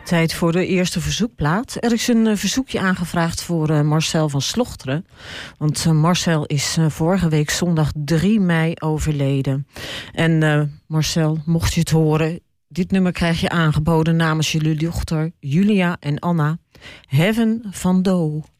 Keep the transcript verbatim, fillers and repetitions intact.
Tijd voor de eerste verzoekplaat. Er is een uh, verzoekje aangevraagd voor uh, Marcel van Slochteren. Want uh, Marcel is uh, vorige week zondag drie mei overleden. En uh, Marcel, mocht je het horen, dit nummer krijg je aangeboden namens jullie dochter Julia en Anna. Heaven van Doe.